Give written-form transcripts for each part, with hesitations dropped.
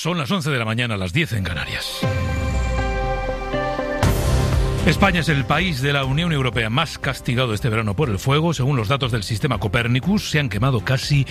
Son las 11 de la mañana, las 10 en Canarias. España es el país de la Unión Europea más castigado este verano por el fuego. Según los datos del sistema Copernicus, se han quemado casi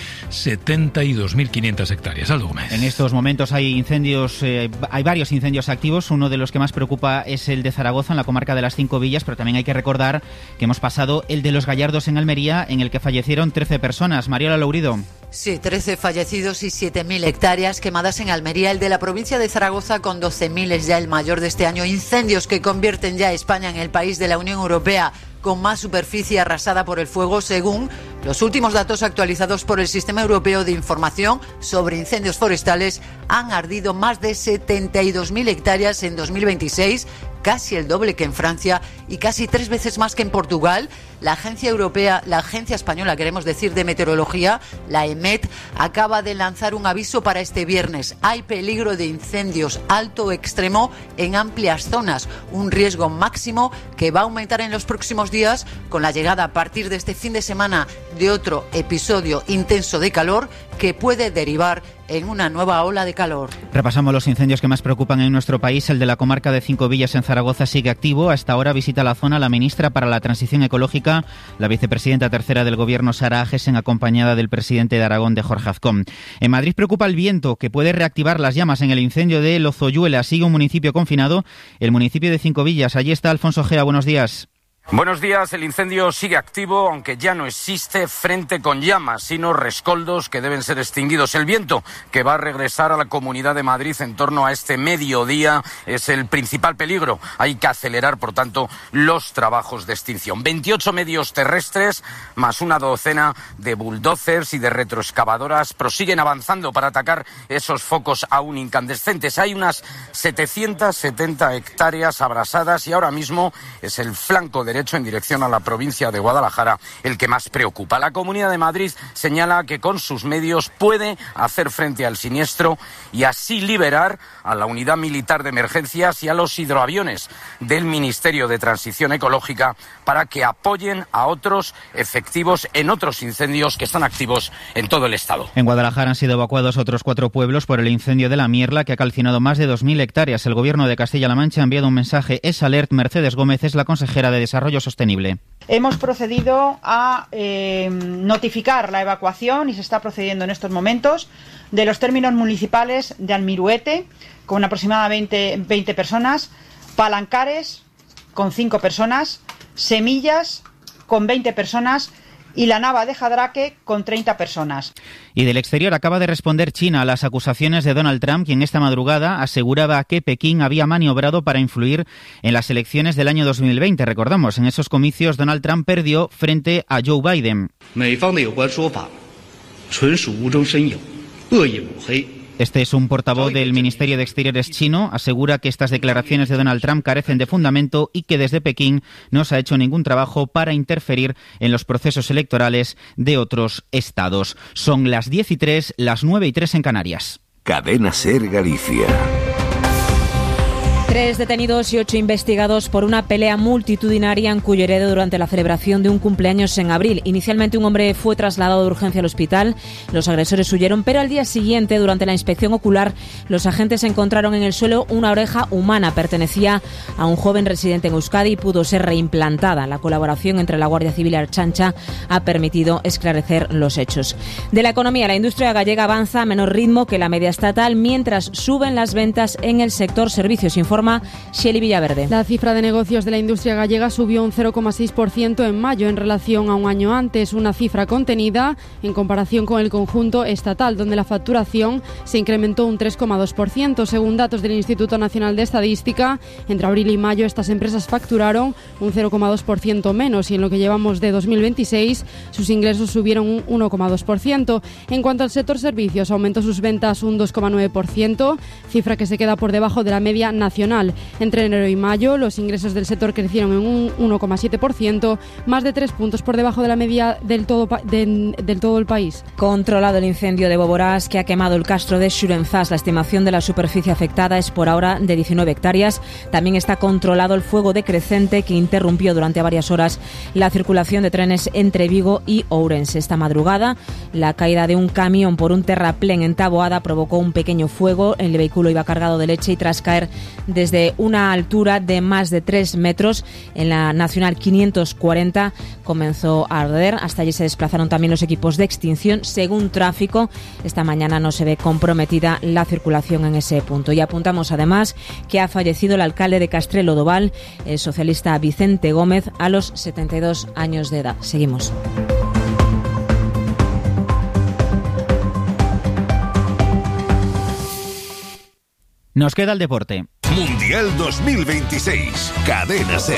72.500 hectáreas. Aldo Gómez. En estos momentos hay varios incendios activos. Uno de los que más preocupa es el de Zaragoza, en la comarca de las Cinco Villas, pero también hay que recordar que hemos pasado el de Los Gallardos en Almería, en el que fallecieron 13 personas. Mariola Lourido. Sí, 13 fallecidos y 7.000 hectáreas quemadas en Almería. El de la provincia de Zaragoza con 12.000 es ya el mayor de este año. Incendios que convierten ya a España en el país de la Unión Europea con más superficie arrasada por el fuego, según los últimos datos actualizados por el Sistema Europeo de Información sobre Incendios Forestales. Han ardido más de 72.000 hectáreas en 2026, casi el doble que en Francia y casi 3 veces más que en Portugal. La agencia española, queremos decir, de meteorología, la EMET, acaba de lanzar un aviso para este viernes. Hay peligro de incendios alto o extremo en amplias zonas, un riesgo máximo que va a aumentar en los próximos días con la llegada a partir de este fin de semana de otro episodio intenso de calor que puede derivar en una nueva ola de calor. Repasamos los incendios que más preocupan en nuestro país. El de la comarca de Cinco Villas en Zaragoza sigue activo. Hasta ahora visita la zona la ministra para la Transición Ecológica, la vicepresidenta tercera del Gobierno, Sara Agesen, acompañada del presidente de Aragón, de Jorge Azcón. En Madrid preocupa el viento, que puede reactivar las llamas en el incendio de Lozoyuela. Sigue un municipio confinado, el municipio de Cinco Villas. Allí está Alfonso Gea. Buenos días. Buenos días. El incendio sigue activo, aunque ya no existe frente con llamas, sino rescoldos que deben ser extinguidos. El viento que va a regresar a la Comunidad de Madrid en torno a este mediodía es el principal peligro. Hay que acelerar, por tanto, los trabajos de extinción. 28 medios terrestres, más una docena de bulldozers y de retroexcavadoras prosiguen avanzando para atacar esos focos aún incandescentes. Hay unas 770 hectáreas abrasadas y ahora mismo es el flanco derecho en dirección a la provincia de Guadalajara el que más preocupa. La Comunidad de Madrid señala que con sus medios puede hacer frente al siniestro y así liberar a la unidad militar de emergencias y a los hidroaviones del Ministerio de Transición Ecológica para que apoyen a otros efectivos en otros incendios que están activos en todo el estado. En Guadalajara han sido evacuados otros 4 pueblos por el incendio de La Mierla, que ha calcinado más de 2.000 hectáreas. El Gobierno de Castilla-La Mancha ha enviado un mensaje. Es alert. Mercedes Gómez es la consejera de Desarrollo Sostenible. Hemos procedido a notificar la evacuación, y se está procediendo en estos momentos, de los términos municipales de Almiruete, con aproximadamente 20 personas, Palancares, con 5 personas, Semillas, con 20 personas, y la Nava de Jadraque, con 30 personas. Y del exterior acaba de responder China a las acusaciones de Donald Trump, quien esta madrugada aseguraba que Pekín había maniobrado para influir en las elecciones del año 2020. Recordamos, en esos comicios Donald Trump perdió frente a Joe Biden. Este es un portavoz del Ministerio de Exteriores chino. Asegura que estas declaraciones de Donald Trump carecen de fundamento y que desde Pekín no se ha hecho ningún trabajo para interferir en los procesos electorales de otros estados. Son las 10:03, las 9:03 en Canarias. Cadena SER Galicia. 3 detenidos y 8 investigados por una pelea multitudinaria en Culleredo durante la celebración de un cumpleaños en abril. Inicialmente un hombre fue trasladado de urgencia al hospital, los agresores huyeron, pero al día siguiente, durante la inspección ocular, los agentes encontraron en el suelo una oreja humana. Pertenecía a un joven residente en Euskadi y pudo ser reimplantada. La colaboración entre la Guardia Civil y Ertzaintza ha permitido esclarecer los hechos. De la economía, la industria gallega avanza a menor ritmo que la media estatal, mientras suben las ventas en el sector servicios, informa Shelley Villaverde. La cifra de negocios de la industria gallega subió un 0,6% en mayo en relación a un año antes, una cifra contenida en comparación con el conjunto estatal, donde la facturación se incrementó un 3,2%. Según datos del Instituto Nacional de Estadística, entre abril y mayo estas empresas facturaron un 0,2% menos y en lo que llevamos de 2026 sus ingresos subieron un 1,2%. En cuanto al sector servicios, aumentó sus ventas un 2,9%, cifra que se queda por debajo de la media nacional. nacional. Entre enero y mayo, los ingresos del sector crecieron en un 1,7%, más de 3 puntos por debajo de la media del todo el país. Controlado el incendio de Boborás que ha quemado el castro de Xurenzás. La estimación de la superficie afectada es por ahora de 19 hectáreas. También está controlado el fuego de Crecente que interrumpió durante varias horas la circulación de trenes entre Vigo y Ourense. Esta madrugada, la caída de un camión por un terraplén en Taboada provocó un pequeño fuego. El vehículo iba cargado de leche y tras caer desde una altura de más de 3 metros en la Nacional 540 comenzó a arder. Hasta allí se desplazaron también los equipos de extinción. Según Tráfico, esta mañana no se ve comprometida la circulación en ese punto. Y apuntamos además que ha fallecido el alcalde de Castrelo Doval, el socialista Vicente Gómez, a los 72 años de edad. Seguimos. Nos queda el deporte. Mundial 2026, Cadena SER.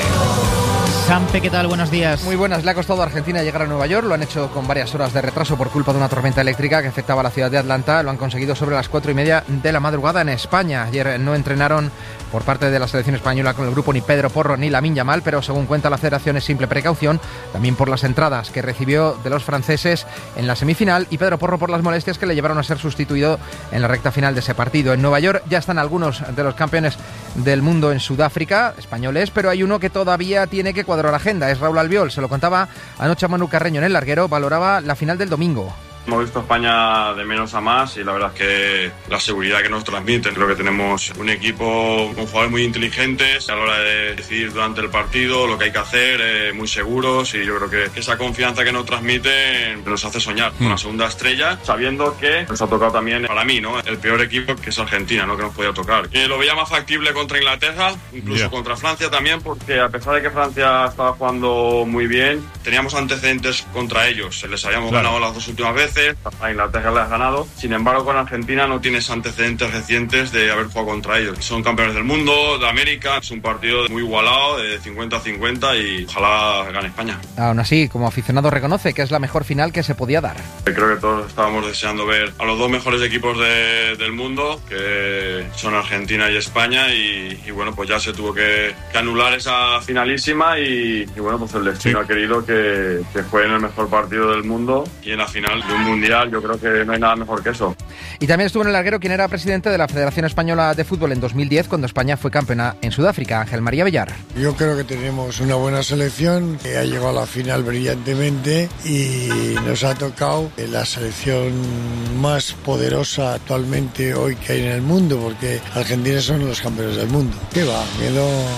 Sampe, ¿qué tal? Buenos días. Muy buenas. Le ha costado a Argentina llegar a Nueva York. Lo han hecho con varias horas de retraso por culpa de una tormenta eléctrica que afectaba a la ciudad de Atlanta. Lo han conseguido sobre las 4:30 de la madrugada en España. Ayer no entrenaron por parte de la selección española con el grupo ni Pedro Porro ni Lamine Yamal, pero según cuenta la federación es simple precaución, también por las entradas que recibió de los franceses en la semifinal y Pedro Porro por las molestias que le llevaron a ser sustituido en la recta final de ese partido. En Nueva York ya están algunos de los campeones del mundo en Sudáfrica, españoles, pero hay uno que todavía tiene que cuadrar agenda, es Raúl Albiol. Se lo contaba anoche a Manu Carreño en El Larguero, valoraba la final del domingo. Hemos visto a España de menos a más y la verdad es que la seguridad que nos transmiten, creo que tenemos un equipo con jugadores muy inteligentes a la hora de decidir durante el partido lo que hay que hacer, muy seguros, y yo creo que esa confianza que nos transmiten nos hace soñar con la segunda estrella, sabiendo que nos ha tocado también, para mí, ¿no?, el peor equipo, que es Argentina, ¿no?, que nos podía tocar. Que lo veía más factible contra Inglaterra, incluso contra Francia también, porque a pesar de que Francia estaba jugando muy bien, teníamos antecedentes contra ellos, les habíamos ganado las dos últimas veces, a Inglaterra le has ganado. Sin embargo, con Argentina no tienes antecedentes recientes de haber jugado contra ellos. Son campeones del mundo, de América. Es un partido muy igualado, de 50-50, y ojalá gane España. Aún así, como aficionado, reconoce que es la mejor final que se podía dar. Creo que todos estábamos deseando ver a los dos mejores equipos del mundo, que son Argentina y España, y bueno, pues ya se tuvo que anular esa finalísima, y bueno, pues el destino ha querido que fue en el mejor partido del mundo y en la final de un mundial. Yo creo que no hay nada mejor que eso. Y también estuvo en El Larguero quien era presidente de la Federación Española de Fútbol en 2010, cuando España fue campeona en Sudáfrica, Ángel María Villar. Yo creo que tenemos una buena selección, que ha llegado a la final brillantemente, y nos ha tocado la selección más poderosa actualmente hoy que hay en el mundo, porque Argentina son los campeones del mundo. ¿Qué va? Que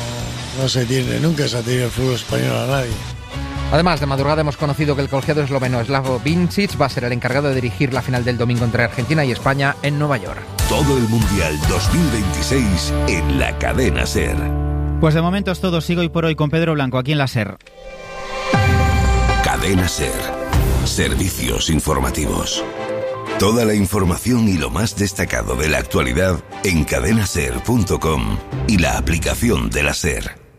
no se tiene, nunca se ha tenido el fútbol español a nadie. Además, de madrugada hemos conocido que el colegiado esloveno Slavko Vincic va a ser el encargado de dirigir la final del domingo entre Argentina y España en Nueva York. Todo el Mundial 2026 en la Cadena SER. Pues de momento es todo. Sigo hoy por hoy con Pedro Blanco, aquí en la SER. Cadena SER. Servicios informativos. Toda la información y lo más destacado de la actualidad en cadenaser.com y la aplicación de la SER.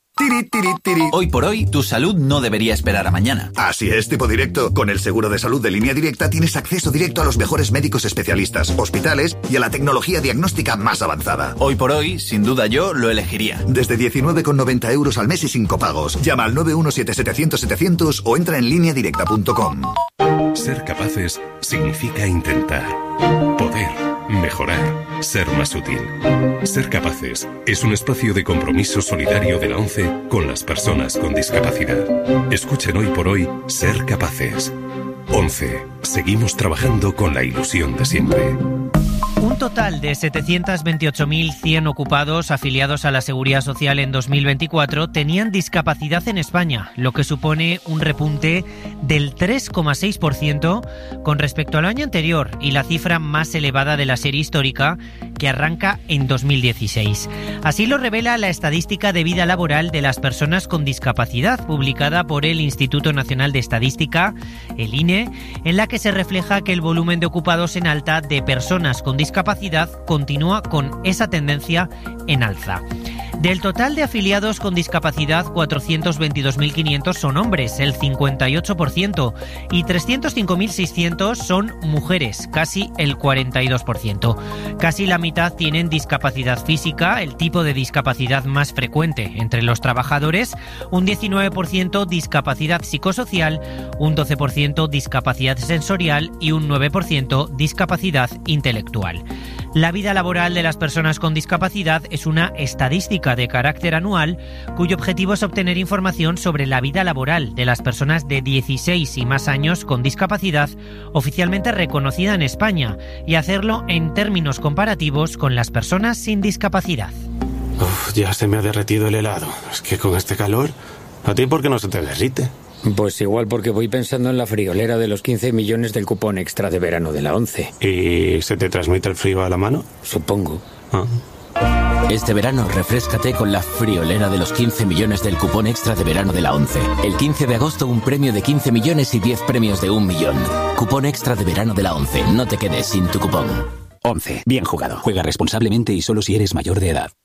Hoy por hoy, tu salud no debería esperar a mañana. Así es, tipo directo. Con el seguro de salud de Línea Directa tienes acceso directo a los mejores médicos especialistas, hospitales y a la tecnología diagnóstica más avanzada. Hoy por hoy, sin duda yo lo elegiría. Desde 19,90 euros al mes y sin copagos. Llama al 917-700-700 o entra en lineadirecta.com. Ser capaces significa intentar, poder, mejorar, ser más útil. Ser capaces es un espacio de compromiso solidario de la ONCE con las personas con discapacidad. Escuchen hoy por hoy Ser Capaces. ONCE. Seguimos trabajando con la ilusión de siempre. Un total de 728.100 ocupados afiliados a la Seguridad Social en 2024 tenían discapacidad en España, lo que supone un repunte del 3,6% con respecto al año anterior y la cifra más elevada de la serie histórica, que arranca en 2016. Así lo revela la estadística de vida laboral de las personas con discapacidad, publicada por el Instituto Nacional de Estadística, el INE, en la que se refleja que el volumen de ocupados en alta de personas con discapacidad continúa con esa tendencia en alza. Del total de afiliados con discapacidad, 422.500 son hombres, el 58%, y 305.600 son mujeres, casi el 42%. Casi la mitad tienen discapacidad física, el tipo de discapacidad más frecuente entre los trabajadores, un 19% discapacidad psicosocial, un 12% discapacidad sensorial y un 9% discapacidad intelectual. La vida laboral de las personas con discapacidad es una estadística de carácter anual cuyo objetivo es obtener información sobre la vida laboral de las personas de 16 y más años con discapacidad oficialmente reconocida en España y hacerlo en términos comparativos con las personas sin discapacidad. Uf, ya se me ha derretido el helado. Es que con este calor, ¿a ti por qué no se te derrite? Pues igual porque voy pensando en la friolera de los 15 millones del cupón extra de verano de la ONCE. ¿Y se te transmite el frío a la mano? Supongo. Este verano refréscate con la friolera de los 15 millones del cupón extra de verano de la ONCE. El 15 de agosto un premio de 15 millones y 10 premios de 1 millón. Cupón extra de verano de la ONCE. No te quedes sin tu cupón. ONCE. Bien jugado. Juega responsablemente y solo si eres mayor de edad.